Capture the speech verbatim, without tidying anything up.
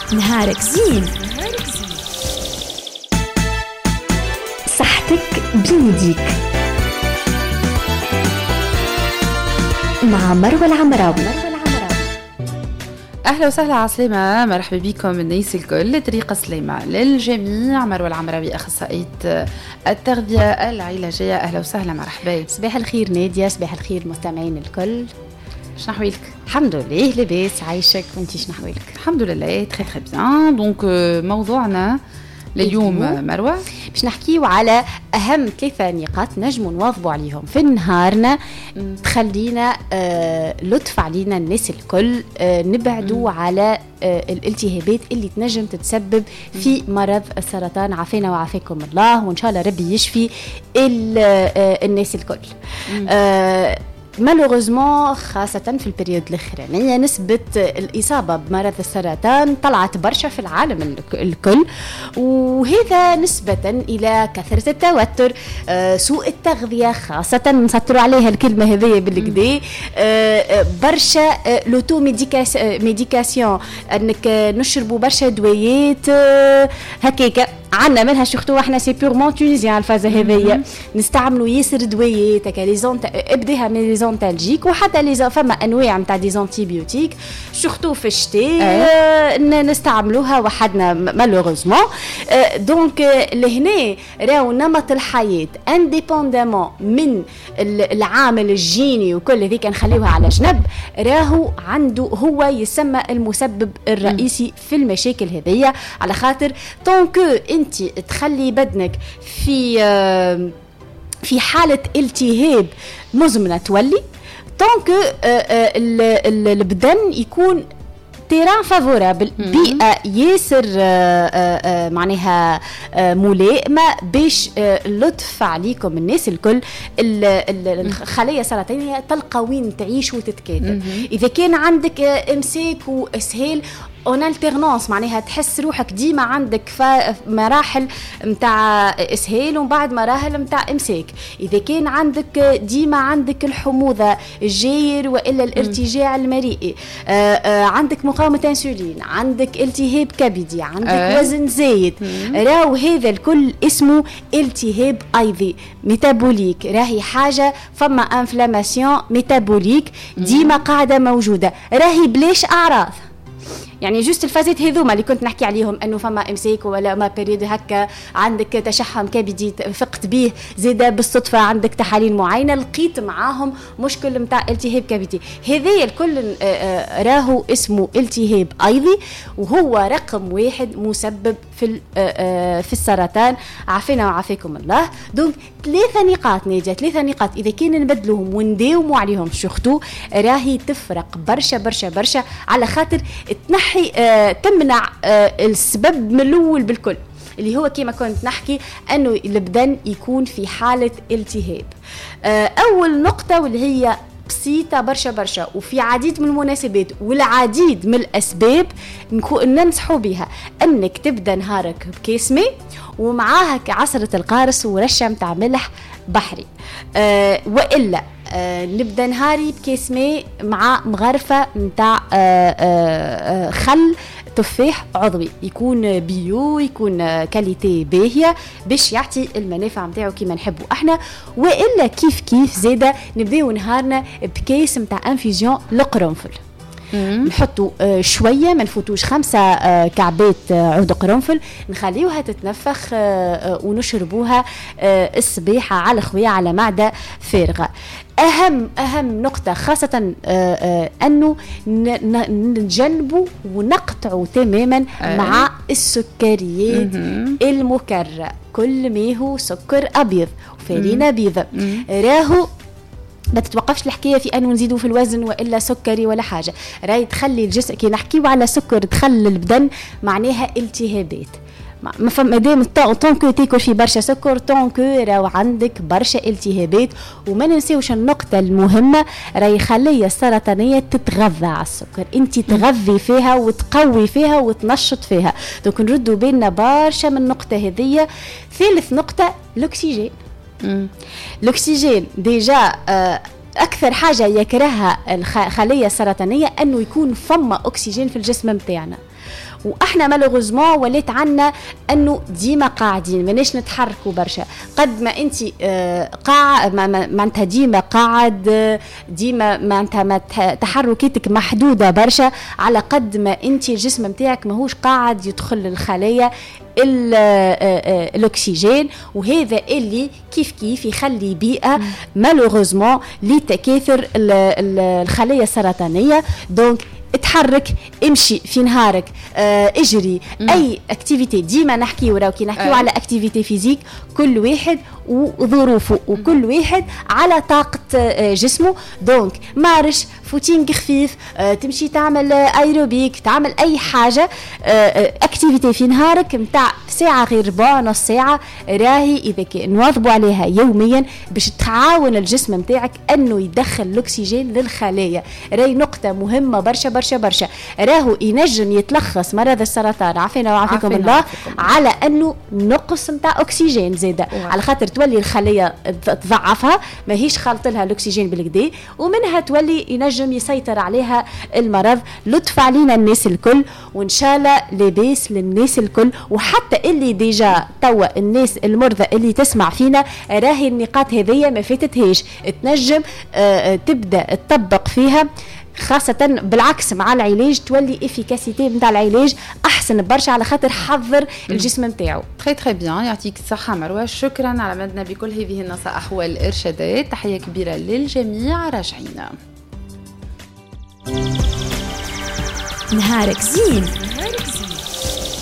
نهارك زين. صحتك بيديك مع مروة العمراوي. أهلا وسهلا عسلامة، مرحبا بكم الناس الكل. طريقة سلامة للجميع. مروة العمراوي أخصائية التغذية العلاجية. أهلا وسهلا، مرحبا. صباح الخير نادية، صباح الخير مستمعين الكل. شنو حوالك؟ الحمد لله لاباس، عايشك وانتي شنو حوالك؟ الحمد لله تري تري بيان. دونك موضوعنا اليوم مروة باش نحكيو على أهم ثلاثة نقاط نجمو نواظبوا عليهم في نهارنا تخلينا آه لطف علينا الناس الكل. آه نبعدوا م. على آه الالتهابات اللي تنجم تتسبب في مرض السرطان. عافينا وعافيكم الله، وإن شاء الله ربي يشفي آه الناس الكل. آه مالوغوزمون خاصة في البريود الأخرانية نسبة الإصابة بمرض السرطان طلعت برشا في العالم الكل، وهذا نسبة إلى كثرة التوتر، سوء التغذية، خاصة نسطروا عليها الكلمة هذه بالكدا، برشا لوتو ميديكاسيون، أنك نشربوا برشا دويات هكاكا. عنا منها شختوا احنا سي بيغمون تونيزيان الفازه هذيا، نستعملوا ياسر دويات كاليزون ابديها من ليزونتالجيك، وحتى لي فما انواع نتاع دي زانتيبيوتيك شختوا في الشتاء أه. نستعملوها وحدنا مالوغوزمون. أه دونك لهنا راهو نمط الحياه انديبوندامون من العامل الجيني وكل هذيك نخليوها على جنب، راهو عنده هو يسمى المسبب الرئيسي م. في المشاكل هذيا. على خاطر طونكو انت تخلي بدنك في في حالة التهاب مزمنة تولي، طونك البدن يكون تيران فافورابل، بيئة ياسر معناها ملائمة باش لطف عليكم الناس الكل. الخلايا السرطانية تلقى وين تعيش وتتكاثر. إذا كان عندك إمساك وإسهال اون التيرنانس، معناها تحس روحك ديما عندك مراحل متاع اسهال وبعد مراحل متاع امساك. اذا كان عندك ديما عندك الحموضه الجير والا الارتجاع المريئي، آآ آآ عندك مقاومه انسولين، عندك التهاب كبدي، عندك أه. وزن زايد، راهو هذا الكل اسمه التهاب ايضي ميتابوليك. راهي حاجه فما انفلاماسيون ميتابوليك ديما قاعده موجوده، راهي بلاش اعراض. يعني جوست الفازات هذوما اللي كنت نحكي عليهم، انه فما امساك ولا ما بريود هكا، عندك تشحم كبدي فقت به، زيدا بالصدفه عندك تحاليل معينه لقيت معاهم مشكل متاع التهاب كبدي، هذا الكل راهو اسمه التهاب ايضي، وهو رقم واحد مسبب في في السرطان. عافينا وعافيكم الله. دونك ثلاثه نقاط نيجا ثلاثه نقاط اذا كنا نبدلوهم ونداوموا عليهم شختو، راهي تفرق برشا برشا برشا، على خاطر تنحي آه تمنع آه السبب من الاول بالكل، اللي هو كما كنت نحكي انه البدن يكون في حاله التهاب. آه اول نقطه واللي هي بسيطة برشا برشا وفي عديد من المناسبات والعديد من الأسباب ننصحوا بها، أنك تبدأ نهارك بكيس ماء ومعاها عصرة القارص ورشة متاع ملح بحري، أه وإلا أه نبدأ نهاري بكيس ماء مع مغرفة متاع أه أه خل تفاح عضوي، يكون بيو، يكون كاليتي باهية باش يعطي المنافع متاعه كما نحبه احنا. وإلا كيف كيف زيادة نبداو نهارنا بكيس متاع انفيزيون القرنفل، نحطوا آه شوية ما نفوتوش خمسة آه كعبات آه عود قرنفل، نخليوها تتنفخ آه ونشربوها آه الصباح على خوية على معدة فارغة. أهم أهم نقطة خاصة آه آه أنه نتجنبوا ونقطعوا تماما أه. مع السكريات المكررة، كل ما هو سكر أبيض وفارينة بيضة، راهو ما تتوقفش الحكايه في انه نزيدوا في الوزن والا سكري ولا حاجه، راهي تخلي الجسم كي نحكيو على سكر تخلي البدن معناها التهابات. ما فما دام طونكو تاكل في برشا سكر طونكو راهو عندك برشا التهابات. وما ننساوش النقطه المهمه، راهي الخليه السرطانيه تتغذى على السكر، انت تغذي فيها وتقوي فيها وتنشط فيها. دونك نردوا بالنا برشا من النقطه هذه. ثالث نقطه الاكسجين. الاكسجين ديجا آه اكثر حاجه يكرهها الخليه السرطانيه انه يكون فما اكسجين في الجسم متاعنا. واحنا مالوغوزمون ولات عنا انه ديما قاعدين ماناش نتحركوا برشا. قد ما انت قاع معناتها ديما قاعد، ديما معناتها تحركاتك محدوده برشا، على قد ما انت الجسم نتاعك ماهوش قاعد يدخل للخلايا الاكسجين، وهذا اللي كيف كيف يخلي بيئه مالوغوزمون لتكاثر الخلايا السرطانيه. دونك اتحرك، امشي في نهارك، اه اجري، مم. اي اكتيفيتي. ديما نحكي وراو كي نحكيو على اكتيفيتي فيزيك، كل واحد وظروفه وكل واحد على طاقة جسمه. دونك مارش، فوتينغ خفيف، اه تمشي تعمل ايروبيك، تعمل اي حاجة اه اكتيفيتي في نهارك متاع ساعة غير ربع نص ساعة، راهي اذا كان نواظبوا عليها يوميا باش تعاون الجسم متاعك انه يدخل الاكسجين للخلايا. راهي نقطة مهمة برشا برشا برشا. راهو ينجم يتلخص مرض السرطان، عافينا وعافيكم الله، عافيكم. على انه نقص نتاع اكسجين زاده، على خاطر تولي الخليه تضعفها، ماهيش خالط لها الاكسجين بالكدا، ومنها تولي ينجم يسيطر عليها المرض. لطف علينا الناس الكل، وان شاء الله لاباس للناس الكل، وحتى اللي ديجا توا الناس المرضى اللي تسمع فينا، راهي النقاط هذيا ما فاتتهاش، تنجم آه تبدا تطبق فيها، خاصة بالعكس مع العلاج تولي افيكاسيتي نتاع العلاج احسن برشا، على خاطر حضر الجسم نتاعو. تري تري بيان، يعطيك الصحة مروة، شكرا على مدنا بكل هذه النصائح والارشادات. تحية كبيرة للجميع، راجعين. نهارك زين.